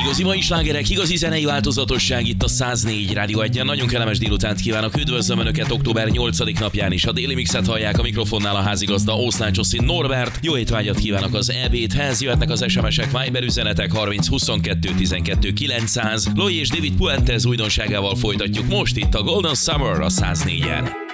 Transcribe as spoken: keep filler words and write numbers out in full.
Igazi mai slágerek, igazi zenei változatosság itt a száznégy Rádió egyen. Nagyon kellemes délutánt kívánok, üdvözlöm Önöket október nyolcadika napján is. A Déli Mixet hallják, a mikrofonnál a házigazda Oszlán Csoszin Norbert. Jó étvágyat kívánok az é bé-hez, jöhetnek az es em es-ek, Viber üzenetek harminc huszonkettő tizenkettő kilencszáz. Loi és David Puentes újdonságával folytatjuk most itt a Golden Summer a száznégyen.